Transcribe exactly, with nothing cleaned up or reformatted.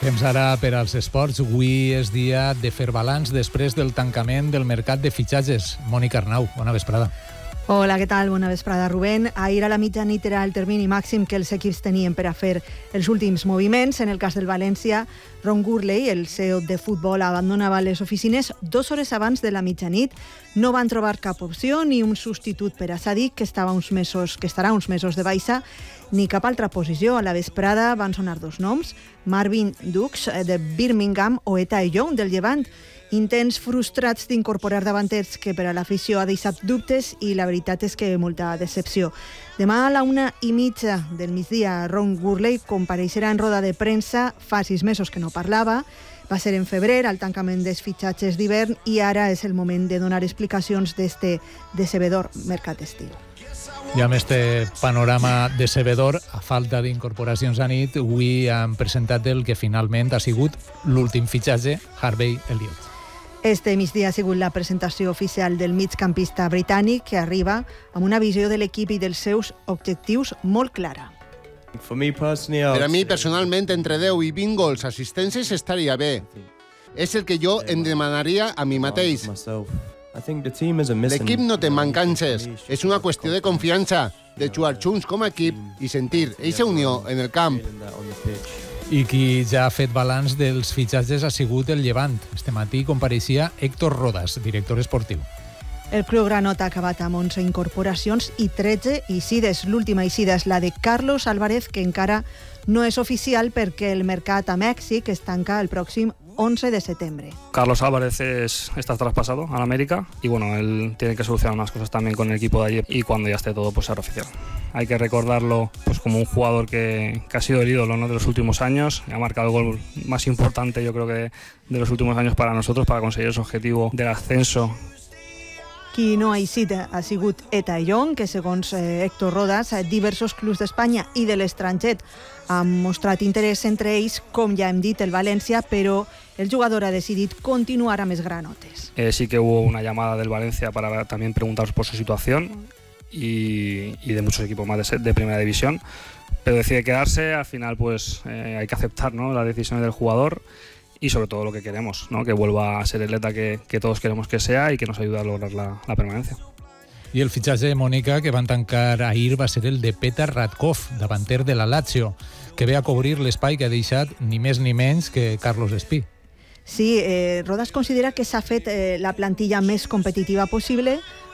Temps ara per als esports. Avui és dia de fer balanç després del tancament del mercat de fitxatges. Mònica Arnau, bona vesprada. Hola, què tal? Bona vesprada, Rubén. Ahir a la mitjanit era el termini màxim que els equips tenien per a fer els últims moviments. En el cas del València, Ron Gurley, el C E O de futbol, abandonava les oficines dues hores abans de la mitjanit. No van trobar cap opció ni un substitut per a Sadik, que, estava uns mesos, que estarà uns mesos de baixa, ni cap altra posició. A la vesprada van sonar dos noms, Marvin Dukes, de Birmingham, o Eta Young, del Llevant. Intents frustrats d'incorporar davanters que per a l'afició ha deixat dubtes i la veritat és que molta decepció. Demà a la una i mitja del migdia, Ron Gurley compareixerà en roda de premsa. Fa sis mesos que no parlava. Va ser en febrer, al tancament dels fitxatges d'hivern, i ara és el moment de donar explicacions d'este decebedor mercat estiu. I amb este panorama decebedor, a falta d'incorporacions a nit, avui han presentat el que finalment ha sigut l'últim fitxatge, Harvey Elliott. Este migdia ha sigut la presentació oficial del migcampista britànic, que arriba amb una visió de l'equip i dels seus objectius molt clara. Per a mi, personalment, entre deu i vint gols assistències estaria bé. És el que jo em demanaria a mi mateix. L'equip no té mancances. És una qüestió de confiança, de jugar junts com a equip i sentir eixa unió en el camp. I qui ja ha fet balanç dels fitxatges ha sigut el Llevant. Este matí compareixia Héctor Rodas, director esportiu. El club granot ha acabat amb onze incorporacions i tretze eixides. L'última eixida és la de Carlos Álvarez, que encara no és oficial perquè el mercat a Mèxic es tanca el pròxim once de septiembre. Carlos Álvarez es, está traspasado a la América y bueno, él tiene que solucionar unas cosas también con el equipo de allí y cuando ya esté todo pues será oficial. Hay que recordarlo pues como un jugador que, que ha sido el ídolo, ¿no?, de los últimos años, ha marcado el gol más importante yo creo que de, de los últimos años para nosotros, para conseguir ese objetivo del ascenso. Qui no ha eixit ha sigut Eta Young, que segons eh, Héctor Rodas, eh, diversos clubs d'Espanya i de l'estranger han mostrat interès, entre ells, com ja hem dit, el València, però el jugador ha decidit continuar amb els granotes. Eh, sí que hubo una llamada del Valencia para también preguntaros por su situación y, y de muchos equipos más de, de primera división, pero decide quedarse. Al final pues eh, hay que aceptar, ¿no?, las decisiones del jugador y sobre todo lo que queremos, ¿no?, que vuelva a ser el atleta que, que todos queremos que sea y que nos ayude a lograr la, la permanencia. I el fitxatge de Mònica que van tancar ahir va ser el de Petar Radkov, davanter de la Lazio, que ve a cobrir l'espai que ha deixat ni més ni menys que Carlos Espí. Sí, eh, Rodas considera que s'ha fet eh, la plantilla més competitiva possible,